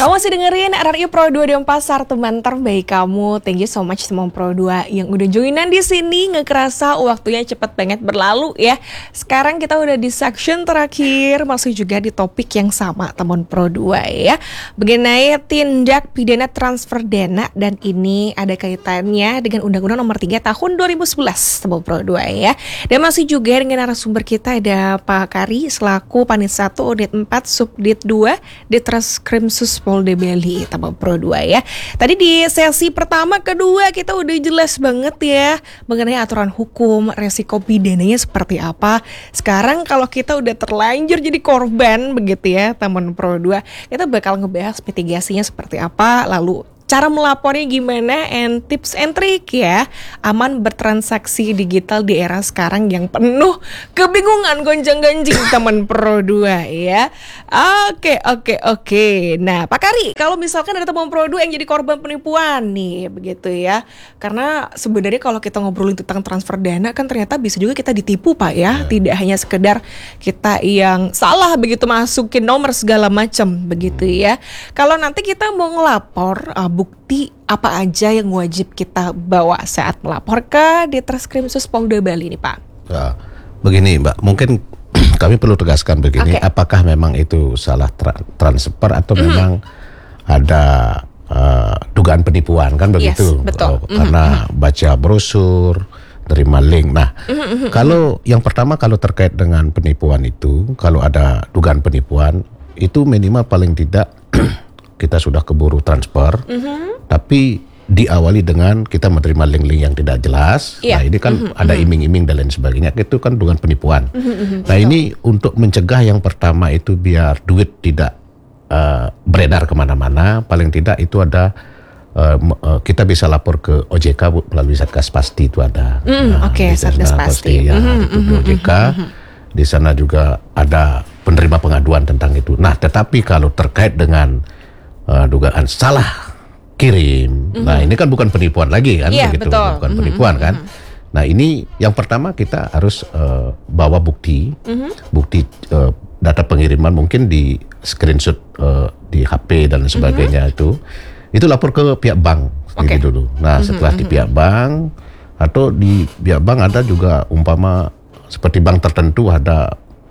Kamu masih dengerin RRI Pro 2 Denpasar, teman terbaik kamu. Thank you so much teman Pro 2 yang udah joinan di sini. Nggak kerasa waktunya cepet banget berlalu ya. Sekarang kita udah di section terakhir, masih juga di topik yang sama teman Pro 2 ya. Mengenai tindak pidana transfer dana, dan ini ada kaitannya dengan Undang-Undang Nomor 3 Tahun 2011 teman Pro 2 ya. Dan masih juga dengan narasumber kita ada Pak Kari selaku Panit 1 Unit 4 Subdit 2 di Treskrimsus Polda Bali teman Pro 2 ya. Tadi di sesi pertama kedua kita udah jelas banget ya mengenai aturan hukum, resiko pidananya seperti apa. Sekarang kalau kita udah terlanjur jadi korban begitu ya teman Pro 2, kita bakal ngebahas mitigasinya seperti apa, lalu cara melapornya gimana, and tips and trick ya aman bertransaksi digital di era sekarang yang penuh kebingungan gonjang-ganjing teman Pro 2 ya. Oke. Nah Pak Kari, kalau misalkan ada teman Pro 2 yang jadi korban penipuan nih begitu ya, karena sebenarnya kalau kita ngobrolin tentang transfer dana kan ternyata bisa juga kita ditipu Pak ya. Tidak hanya sekedar kita yang salah begitu masukin nomor segala macam begitu ya. Kalau nanti kita mau ngelapor, bukti apa aja yang wajib kita bawa saat melapor ke di Treskrimsus Polda Bali nih Pak? Ya, begini Mbak, mungkin kami perlu tegaskan begini, apakah memang itu salah transfer atau memang ada dugaan penipuan kan begitu? Yes, betul. Karena baca brosur, terima link. Nah, kalau yang pertama kalau terkait dengan penipuan itu, kalau ada dugaan penipuan itu minimal paling tidak kita sudah keburu transfer, tapi diawali dengan kita menerima link-link yang tidak jelas. Nah ini kan ada iming-iming dan lain sebagainya, itu kan dugaan penipuan. Nah ini untuk mencegah yang pertama itu biar duit tidak beredar kemana-mana, paling tidak itu ada kita bisa lapor ke OJK melalui Satgas Pasti itu ada. Satgas Pasti ya, itu di OJK. Di sana juga ada penerima pengaduan tentang itu. Nah tetapi kalau terkait dengan dugaan salah kirim, nah ini kan bukan penipuan lagi kan, begitu, betul. Bukan penipuan kan. Nah ini yang pertama kita harus bawa bukti, data pengiriman mungkin di screenshot di HP dan sebagainya itu lapor ke pihak bank dulu. Nah setelah di pihak bank atau di pihak bank ada juga umpama seperti bank tertentu ada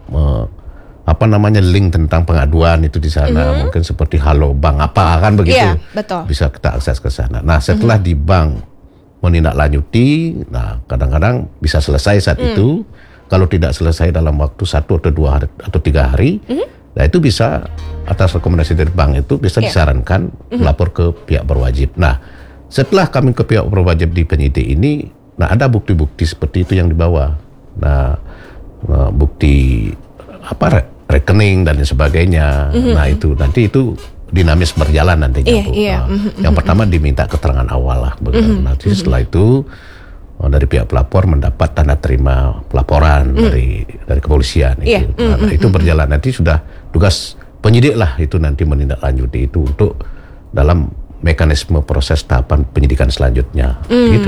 link tentang pengaduan itu di sana, mungkin seperti halo bank apa kan begitu, betul. Bisa kita akses ke sana. Nah setelah di bank menindaklanjuti, nah kadang-kadang bisa selesai saat itu. Kalau tidak selesai dalam waktu 1 atau 2 hari atau 3 hari, nah itu bisa atas rekomendasi dari bank itu bisa disarankan melapor ke pihak berwajib. Nah setelah kami ke pihak berwajib di penyidik ini, nah ada bukti-bukti seperti itu yang dibawa. Nah bukti rekening dan sebagainya. Nah itu nanti itu dinamis berjalan nantinya. Yang pertama diminta keterangan awal lah. Nanti setelah itu dari pihak pelapor mendapat tanda terima pelaporan dari kepolisian. Itu berjalan, nanti sudah tugas penyidik lah itu nanti menindaklanjuti itu untuk dalam mekanisme proses tahapan penyidikan selanjutnya. Gitu.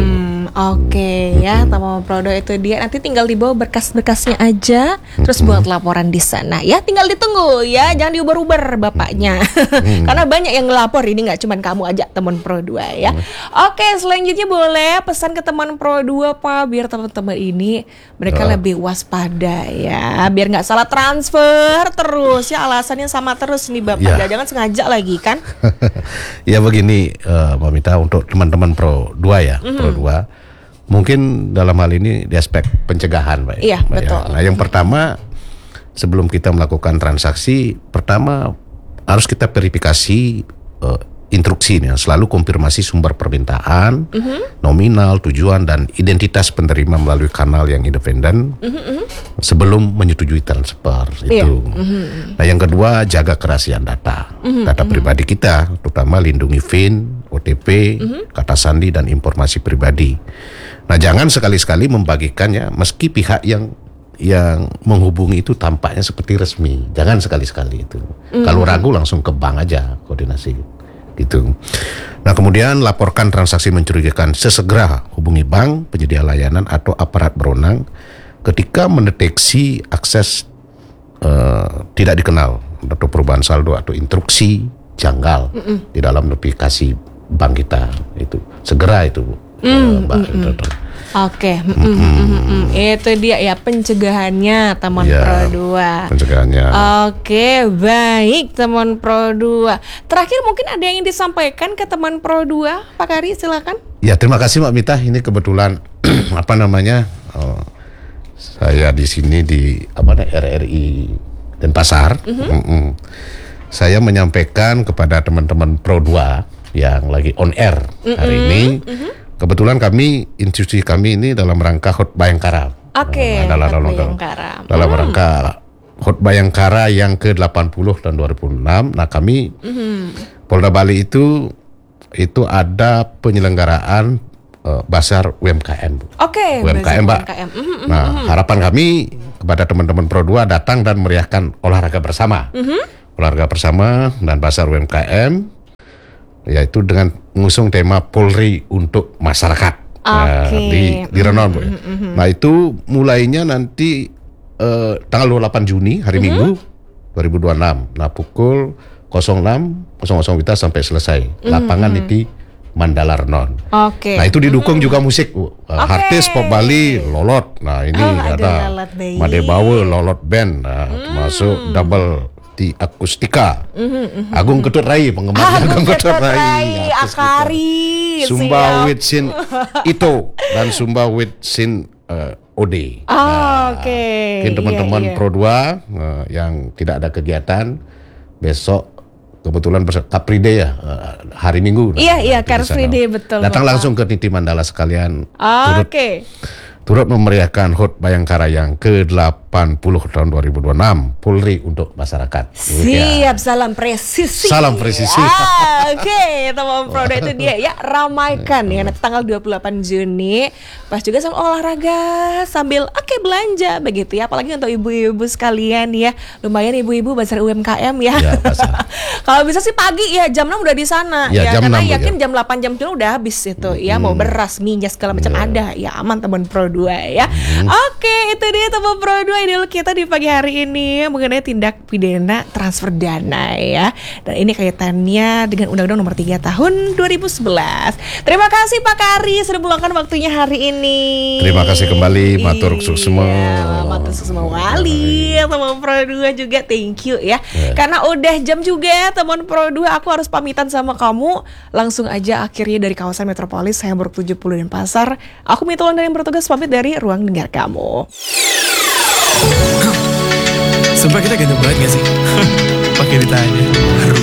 Ya, teman Pro 2 itu dia. Nanti tinggal dibawa berkas-berkasnya aja, terus buat laporan di sana. Ya, tinggal ditunggu ya, jangan diuber-uber bapaknya. Karena banyak yang ngelapor, ini nggak cuma kamu aja teman Pro 2 ya. Selanjutnya boleh pesan ke teman Pro 2 Pak, biar teman-teman ini mereka lebih waspada ya, biar nggak salah transfer terus ya, alasannya sama terus nih Bapak. Jangan sengaja lagi kan. Ya begini Mbak Mita, untuk teman-teman Pro 2 ya, Pro 2 mungkin dalam hal ini di aspek pencegahan Mbak. Betul. Nah yang pertama, sebelum kita melakukan transaksi, pertama harus kita verifikasi instruksinya, selalu konfirmasi sumber permintaan, nominal, tujuan, dan identitas penerima melalui kanal yang independen sebelum menyetujui transfer itu. Nah yang kedua, jaga kerahasiaan data pribadi kita, terutama lindungi PIN, OTP, kata sandi, dan informasi pribadi. Nah jangan sekali-sekali membagikannya meski pihak yang menghubungi itu tampaknya seperti resmi. Jangan sekali-sekali itu. Kalau ragu langsung ke bank aja koordinasi gitu. Nah kemudian laporkan transaksi mencurigakan sesegera, hubungi bank, penyedia layanan atau aparat berwenang ketika mendeteksi akses tidak dikenal atau perubahan saldo atau instruksi janggal di dalam notifikasi bank kita itu. Segera itu, Bu. Mbak. Oke, itu dia ya pencegahannya teman Ya, Pro 2. pencegahannya. Oke, baik teman Pro 2. Terakhir mungkin ada yang ingin disampaikan ke teman Pro 2, Pak Kari, silakan. Ya, terima kasih Mbak Mita. Ini kebetulan saya di sini di RRI Denpasar. Saya menyampaikan kepada teman-teman Pro 2 yang lagi on air hari ini. Kebetulan institusi kami ini dalam rangka HUT Bayangkara. Oke, dalam rangka HUT Bayangkara yang ke-80 tahun 2006. Nah, kami Polda Bali itu ada penyelenggaraan Basar UMKM. Oke, UMKM, Mbak. Nah, harapan kami kepada teman-teman Pro 2 datang dan meriahkan olahraga bersama. Olahraga bersama dan Basar UMKM, yaitu dengan mengusung tema Polri untuk masyarakat. Di Renon, Bu. Nah, itu mulainya nanti tanggal 28 Juni hari Minggu 2026. Nah, pukul 06.00 kita sampai selesai. Lapangan di Mandala Renon. Nah, itu didukung juga musik, Bu. Artis Pop Bali, Lolot. Nah, ini ada Made Bawe, Lolot Band. Nah, termasuk double di akustika. Agung Ketut Rai, penggemarnya Agung Ketut Rai. Akari. Sumba with Sin Ito dan Sumba with Sin Ode. Mungkin teman-teman Pro 2 yang tidak ada kegiatan besok, kebetulan Car Free Day ya, hari Minggu. Iya, Car Free Day, betul. Datang Bapak. langsung ke Niti Mandala sekalian. Turut memeriahkan HUT Bayangkara yang ke-80 tahun 2026, Polri untuk masyarakat. Siap, salam presisi. Salam presisi. Oke, teman Pro 2 itu dia ya, ramaikan ya nanti tanggal 28 Juni. Pas juga sama olahraga sambil belanja begitu ya, apalagi untuk ibu-ibu sekalian ya. Lumayan ibu-ibu Basar UMKM ya. Ya, kalau bisa sih pagi ya, jam 6 udah di sana ya, ya, karena 6, yakin jam 8 jam 9 udah habis itu ya, mau beras, minyak segala macam ada ya, aman teman Pro 2 ya. Oke, itu dia teman Pro 2 ideal kita di pagi hari ini mengenai tindak pidana transfer dana ya. Dan ini kaitannya dengan Undang-Undang Nomor 3 Tahun 2011. Terima kasih Pak Kari sudah meluangkan waktunya hari ini. Terima kasih kembali, matur suksema. Matur suksema wali, teman Pro 2 juga thank you ya. Karena udah jam juga teman Pro 2, aku harus pamitan sama kamu. Langsung aja akhirnya dari kawasan Metropolis saya Buruk 70 Denpasar. Aku Mitulan dan yang bertugas pamit dari ruang dengar kamu. Sumpah kita ganteng banget gak sih? Pakai ditanya.